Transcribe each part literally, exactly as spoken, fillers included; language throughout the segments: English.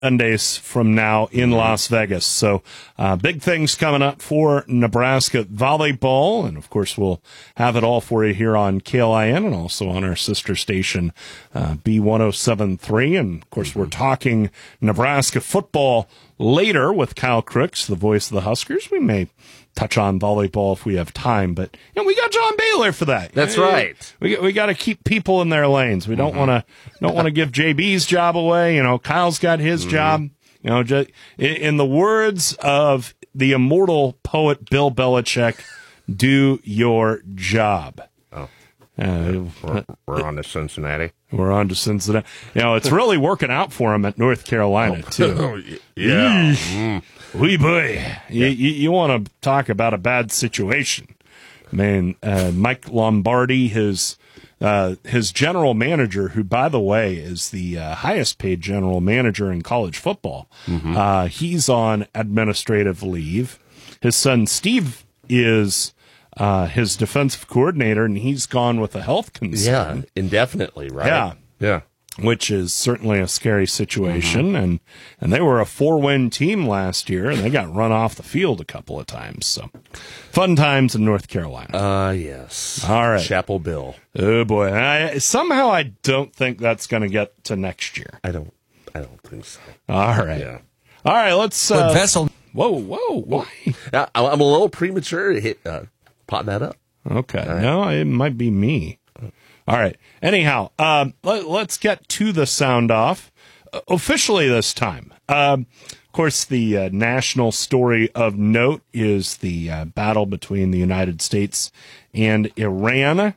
Sundays from now in Las Vegas. So uh, big things coming up for Nebraska volleyball. And, of course, we'll have it all for you here on K L I N and also on our sister station, uh, B one oh seven point three. And, of course, we're talking Nebraska football later with Kyle Crooks, the voice of the Huskers. We may touch on volleyball if we have time, but you know, we got John Baylor for that. That's right. We we got to keep people in their lanes. We don't mm-hmm. want to don't want to give J B's job away. You know, Kyle's got his mm-hmm. job. You know, just, in, in the words of the immortal poet Bill Belichick, "Do your job." Oh, uh, we're, we're on to Cincinnati. We're on to Cincinnati. You know, it's really working out for him at North Carolina too. yeah. Mm. Wee boy, you, you, you want to talk about a bad situation. Man, uh, Mike Lombardi, his uh, his general manager, who, by the way, is the uh, highest paid general manager in college football, mm-hmm. uh, he's on administrative leave. His son, Steve, is uh, his defensive coordinator, and he's gone with a health concern. Yeah, indefinitely, right? Yeah. Yeah. Which is certainly a scary situation. Mm-hmm. And, and they were a four-win team last year, and they got run off the field a couple of times. So fun times in North Carolina. Ah, uh, yes. All right. Chapel Bill. Oh, boy. I, somehow I don't think that's going to get to next year. I don't I don't think so. All right. Yeah. All right, let's... Uh, Vessel. Whoa, whoa, why? I'm a little premature to hit, uh, pot that up. Okay. Right. No, it might be me. All right. Anyhow, um, let, let's get to the sound off uh, officially this time. Um, of course, the uh, national story of note is the uh, battle between the United States and Iran.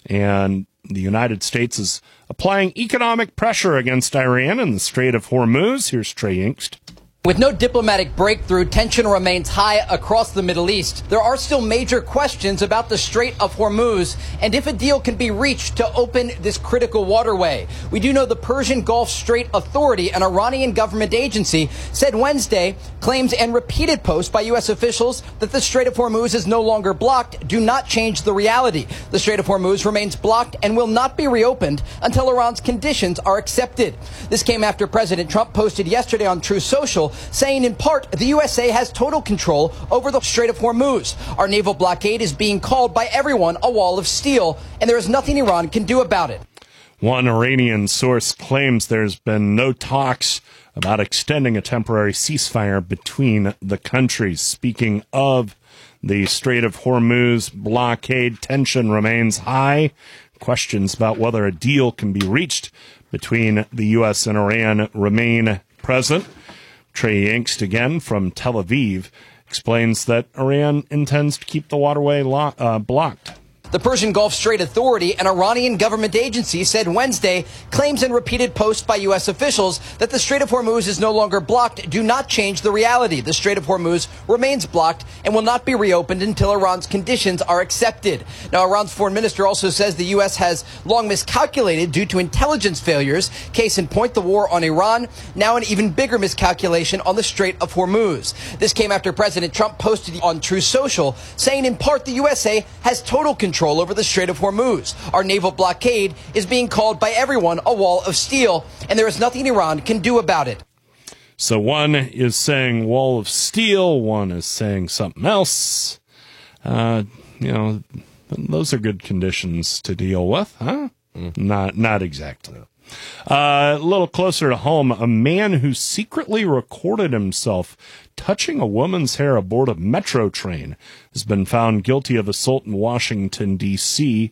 And the United States is applying economic pressure against Iran in the Strait of Hormuz. Here's Trey Yingst. With no diplomatic breakthrough, tension remains high across the Middle East. There are still major questions about the Strait of Hormuz and if a deal can be reached to open this critical waterway. We do know the Persian Gulf Strait Authority, an Iranian government agency, said Wednesday claims and repeated posts by U S officials that the Strait of Hormuz is no longer blocked do not change the reality. The Strait of Hormuz remains blocked and will not be reopened until Iran's conditions are accepted. This came after President Trump posted yesterday on Truth Social saying in part the U S A has total control over the Strait of Hormuz. Our naval blockade is being called by everyone a wall of steel, and there is nothing Iran can do about it. One Iranian source claims there's been no talks about extending a temporary ceasefire between the countries. Speaking of the Strait of Hormuz blockade, tension remains high. Questions about whether a deal can be reached between the U S and Iran remain present. Trey Yingst, again from Tel Aviv, explains that Iran intends to keep the waterway lo- uh, blocked. The Persian Gulf Strait Authority, an Iranian government agency, said Wednesday claims and repeated posts by U S officials that the Strait of Hormuz is no longer blocked do not change the reality. The Strait of Hormuz remains blocked and will not be reopened until Iran's conditions are accepted. Now, Iran's foreign minister also says the U S has long miscalculated due to intelligence failures. Case in point, the war on Iran, now an even bigger miscalculation on the Strait of Hormuz. This came after President Trump posted on Truth Social saying in part the U S A has total control over the Strait of Hormuz. Our naval blockade is being called by everyone a wall of steel, and there is nothing Iran can do about it. So one is saying wall of steel, one is saying something else. Uh, you know, those are good conditions to deal with, huh? Mm. Not, not exactly. Uh, a little closer to home, a man who secretly recorded himself touching a woman's hair aboard a metro train has been found guilty of assault in Washington, D C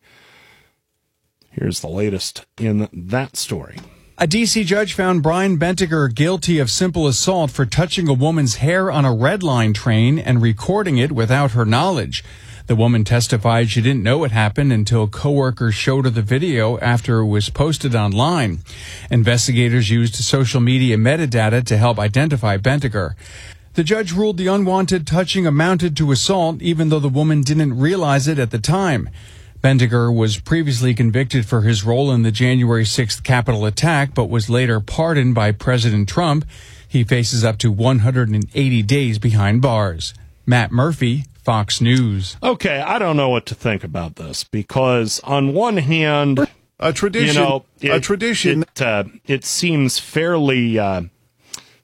Here's the latest in that story. A D C judge found Brian Bentiger guilty of simple assault for touching a woman's hair on a Red Line train and recording it without her knowledge. The woman testified she didn't know it happened until coworkers showed her the video after it was posted online. Investigators used social media metadata to help identify Bentiger. The judge ruled the unwanted touching amounted to assault, even though the woman didn't realize it at the time. Bentiger was previously convicted for his role in the January sixth Capitol attack, but was later pardoned by President Trump. He faces up to one hundred eighty days behind bars. Matt Murphy, Fox News. Okay, I don't know what to think about this, because on one hand, a tradition, you know, it, a tradition. It, uh, it seems fairly uh,